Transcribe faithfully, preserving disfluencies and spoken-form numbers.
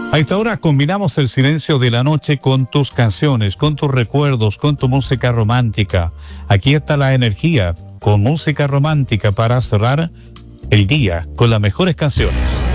A esta hora combinamos el silencio de la noche con tus canciones, con tus recuerdos, con tu música romántica. Aquí está la energía con música romántica para cerrar el día con las mejores canciones.